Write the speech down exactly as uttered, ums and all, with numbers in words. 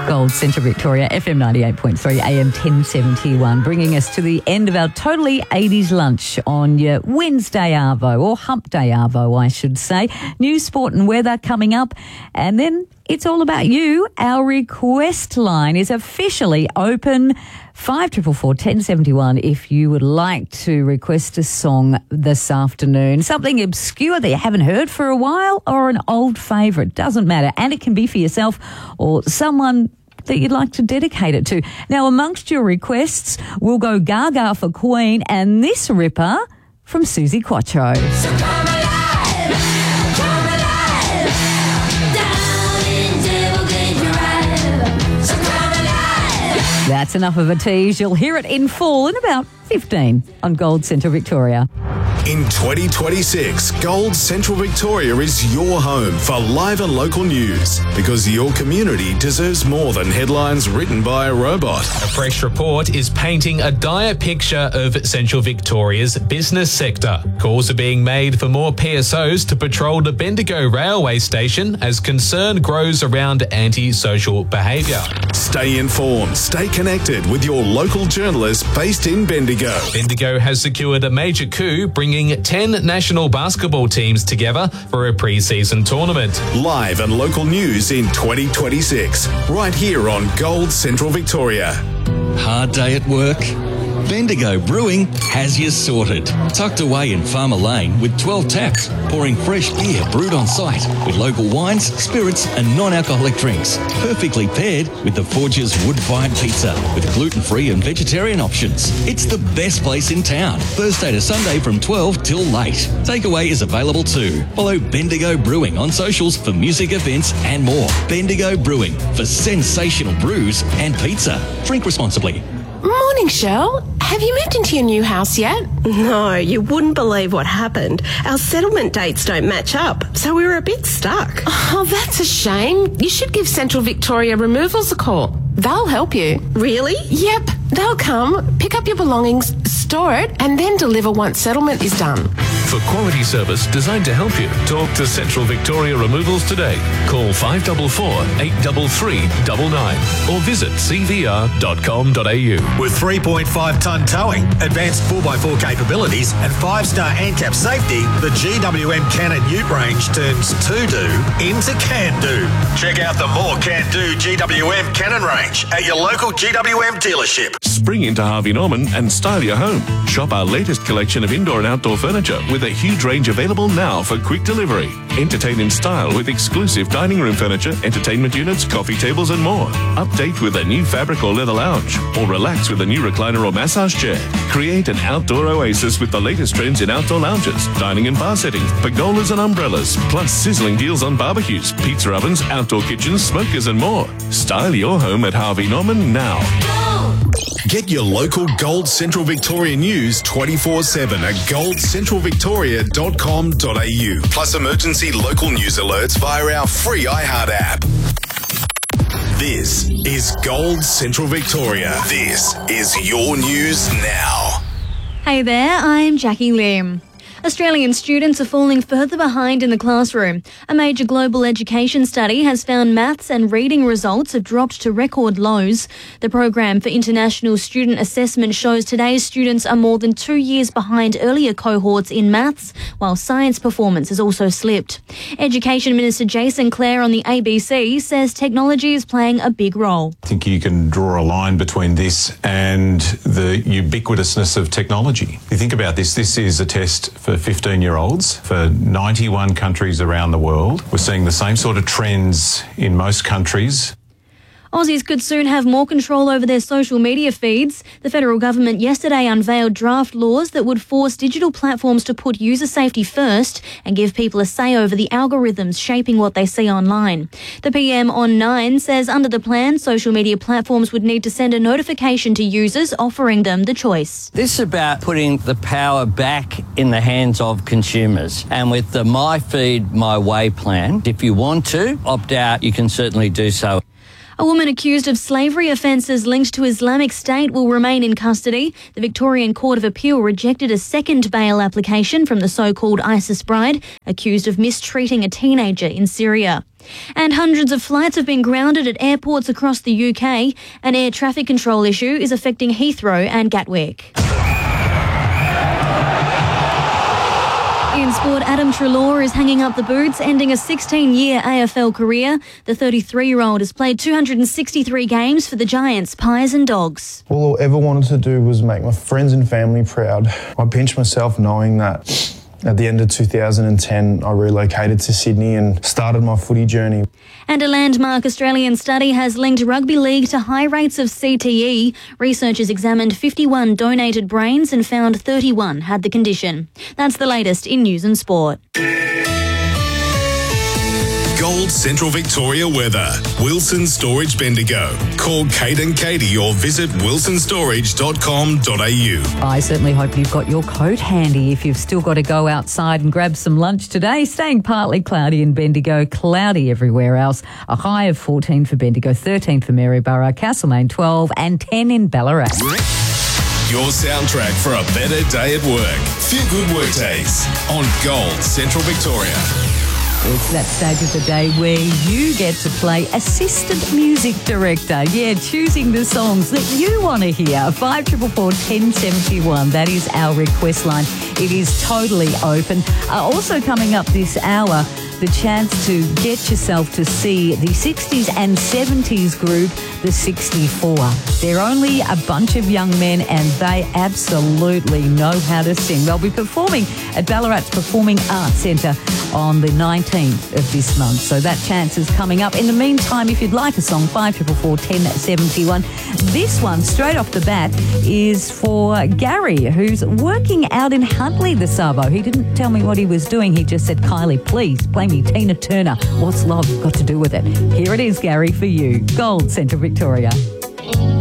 Gold Central Victoria, F M ninety-eight point three, A M ten seventy-one, bringing us to the end of our totally eighties lunch on your Wednesday Arvo, or Hump Day Arvo, I should say. News, sport and weather coming up, and then it's all about you. Our request line is officially open. five four four, one oh seven one if you would like to request a song this afternoon. Something obscure that you haven't heard for a while, or an old favourite. Doesn't matter. And it can be for yourself or someone that you'd like to dedicate it to. Now, amongst your requests, we'll go Gaga for Queen and this ripper from Susie Quatro. So come alive, come alive, down in Devil Gate Drive. So come alive. That's enough of a tease. You'll hear it in full in about fifteen on Gold Central Victoria. In twenty twenty-six, Gold Central Victoria is your home for live and local news, because your community deserves more than headlines written by a robot. A fresh report is painting a dire picture of Central Victoria's business sector. Calls are being made for more P S Os to patrol the Bendigo railway station as concern grows around anti-social behaviour. Stay informed, stay connected with your local journalists based in Bendigo. Bendigo has secured a major coup, bringing ten national basketball teams together for a pre-season tournament. Live and local news in twenty twenty-six, right here on Gold Central Victoria. Hard day at work? Bendigo Brewing has you sorted. Tucked away in Farmer Lane with twelve taps, pouring fresh beer brewed on site with local wines, spirits and non-alcoholic drinks. Perfectly paired with the Forge's wood-fired pizza with gluten-free and vegetarian options. It's the best place in town. Thursday to Sunday from twelve till late. Takeaway is available too. Follow Bendigo Brewing on socials for music events and more. Bendigo Brewing for sensational brews and pizza. Drink responsibly. Morning, Shell. Have you moved into your new house yet? No, you wouldn't believe what happened. Our settlement dates don't match up, so we were a bit stuck. Oh, that's a shame. You should give Central Victoria Removals a call. They'll help you. Really? Yep. They'll come, pick up your belongings, store it, and then deliver once settlement is done. For quality service designed to help you, talk to Central Victoria Removals today. Call five four four, eight three three, nine nine or visit c v r dot com dot a u. With three point five tonne towing, advanced four by four capabilities and five star ANCAP safety, the G W M Cannon Ute range turns to-do into can-do. Check out the more can-do G W M Cannon range at your local G W M dealership. Spring into Harvey Norman and style your home. Shop our latest collection of indoor and outdoor furniture with a huge range available now for quick delivery. Entertain in style with exclusive dining room furniture, entertainment units, coffee tables and more. Update with a new fabric or leather lounge, or relax with a new recliner or massage chair. Create an outdoor oasis with the latest trends in outdoor lounges, dining and bar settings, pergolas and umbrellas, plus sizzling deals on barbecues, pizza ovens, outdoor kitchens, smokers and more. Style your home at Harvey Norman now. Get your local Gold Central Victoria news twenty-four seven at gold central victoria dot com dot a u. Plus emergency local news alerts via our free iHeart app. This is Gold Central Victoria. This is your news now. Hey there, I'm Jackie Lim. Australian students are falling further behind in the classroom. A major global education study has found maths and reading results have dropped to record lows. The Program for International Student Assessment shows today's students are more than two years behind earlier cohorts in maths, while science performance has also slipped. Education Minister Jason Clare on the A B C says technology is playing a big role. I think you can draw a line between this and the ubiquitousness of technology. If you think about this, this is a test for fifteen-year-olds for ninety-one countries around the world. We're seeing the same sort of trends in most countries. Aussies could soon have more control over their social media feeds. The federal government yesterday unveiled draft laws that would force digital platforms to put user safety first and give people a say over the algorithms shaping what they see online. The P M on Nine says under the plan, social media platforms would need to send a notification to users offering them the choice. This is about putting the power back in the hands of consumers. And with the My Feed, My Way plan, if you want to opt out, you can certainly do so. A woman accused of slavery offences linked to Islamic State will remain in custody. The Victorian Court of Appeal rejected a second bail application from the so-called ISIS bride, accused of mistreating a teenager in Syria. And hundreds of flights have been grounded at airports across the U K. An air traffic control issue is affecting Heathrow and Gatwick. In sport, Adam Treloar is hanging up the boots, ending a sixteen-year A F L career. The thirty-three-year-old has played two hundred sixty-three games for the Giants, Pies and Dogs. All I ever wanted to do was make my friends and family proud. I pinched myself knowing that at the end of two thousand ten, I relocated to Sydney and started my footy journey. And a landmark Australian study has linked rugby league to high rates of C T E. Researchers examined fifty-one donated brains and found thirty-one had the condition. That's the latest in news and sport. Gold Central Victoria weather. Wilson Storage Bendigo. Call Kate and Katie or visit wilson storage dot com dot a u. I certainly hope you've got your coat handy if you've still got to go outside and grab some lunch today. Staying partly cloudy in Bendigo, cloudy everywhere else. A high of fourteen for Bendigo, thirteen for Maryborough, Castlemaine twelve and ten in Ballarat. Your soundtrack for a better day at work. Feel Good Work Days on Gold Central Victoria. It's that stage of the day where you get to play assistant music director. Yeah, choosing the songs that you want to hear. five four four, one oh seven one. That is our request line. It is totally open. Uh, also coming up this hour, the chance to get yourself to see the sixties and seventies group, the sixty-four. They're only a bunch of young men and they absolutely know how to sing. They'll be performing at Ballarat's Performing Arts Centre on the nineteenth of this month. So that chance is coming up. In the meantime, if you'd like a song, five four four, one oh seven one. This one, straight off the bat, is for Gary, who's working out in Huntley this Savo. He didn't tell me what he was doing. He just said, Kylie, please play me Tina Turner. What's love got to do with it? Here it is, Gary, for you. Gold Central Victoria.